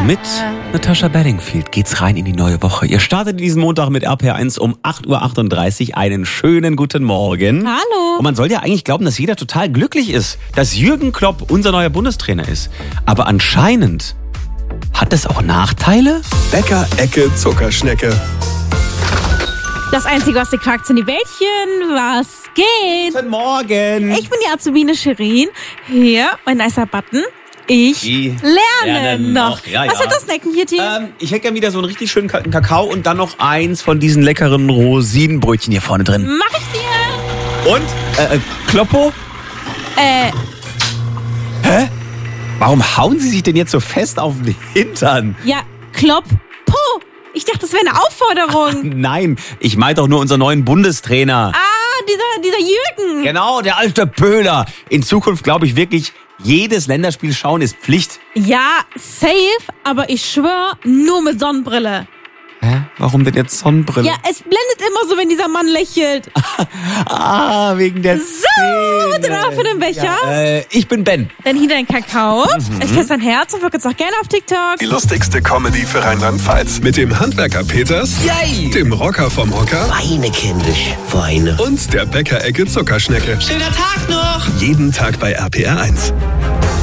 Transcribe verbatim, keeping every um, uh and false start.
Mit Natascha Bedingfield geht's rein in die neue Woche. Ihr startet diesen Montag mit R P R eins um acht Uhr achtunddreißig. Einen schönen guten Morgen. Hallo. Und man soll ja eigentlich glauben, dass jeder total glücklich ist, dass Jürgen Klopp unser neuer Bundestrainer ist. Aber anscheinend hat es auch Nachteile? Bäcker, Ecke, Zuckerschnecke. Das Einzige, was ihr fragt, sind die Bällchen. Was geht? Guten Morgen. Ich bin die Azubine Shirin. Hier, mein nicer Button. Ich Die lerne lernen noch. noch. Ja, was ja. wird das Snacken hier, Team? Ähm, ich hätte gerne wieder so einen richtig schönen kalten Kakao und dann noch eins von diesen leckeren Rosinenbrötchen hier vorne drin. Mach ich dir. Und? Äh, äh, Kloppo? Äh, Hä? Warum hauen Sie sich denn jetzt so fest auf den Hintern? ja, Klopp. Po. Ich dachte, das wäre eine Aufforderung. Nein, ich meine doch nur unseren neuen Bundestrainer. Ah, dieser, dieser Jürgen. Genau, der alte Pöhler. In Zukunft glaube ich wirklich, jedes Länderspiel schauen ist Pflicht. Ja, safe, aber ich schwör, nur mit Sonnenbrille. Hä? Warum denn jetzt Sonnenbrille? Ja, es blendet immer so, wenn dieser Mann lächelt. Ah, wegen der So, Szene. drauf in den Becher. Ja, äh, ich bin Ben. Dann hier dein Kakao. Ich küsse dein Herz und folge uns auch gerne auf TikTok. Die lustigste Comedy für Rheinland-Pfalz. Mit dem Handwerker Peters, Yay! dem Rocker vom Hocker Weine, kindisch, Weine. und der Bäcker, Ecke, Zuckerschnecke. Schöner Tag noch! Jeden Tag bei R P R eins.